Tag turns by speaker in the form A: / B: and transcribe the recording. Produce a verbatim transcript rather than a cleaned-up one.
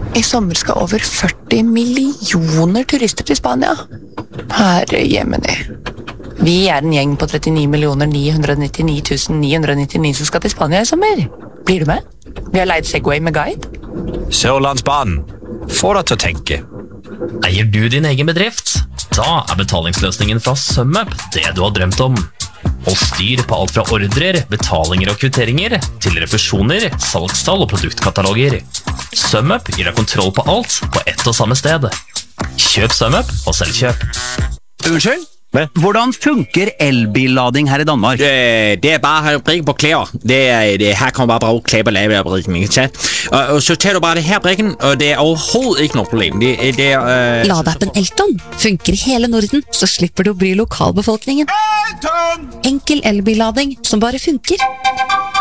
A: I sommer skal over førti millioner turister til Spania. Herre jemini. Vi er en gjeng på trettini millioner ni hundre nittini tusen ni hundre nittini som skal til Spania i sommer. Blir du med? Vi har leid Segway med guide.
B: Sørlandsbanen. Få deg til å tenke.
C: Eier du din egen bedrift? Da er betalingsløsningen fra SumUp det du har drømt om. Og styr på alt fra ordrer, betalinger og kvitteringer til refusjoner, salgstall og produktkataloger. SumUp gir deg kontroll på alt på ett og samme sted. Kjøp SumUp og selvkjøp.
D: Unnskyld?
B: Hvad?
D: Hvordan funker elbillading her i Danmark?
E: Øh, det er bare at brikke på klæder. Det er, det, her kommer bare bruge klæber lave af brikken, ikke sant? Og, og så tager du bare det her brikken, og det er overhovedet ikke noe problem. Det, det er... Øh,
F: Ladeappen Elton funker i hele Norden, så slipper du å bry lokalbefolkningen. Enkel elbillading som bare funker.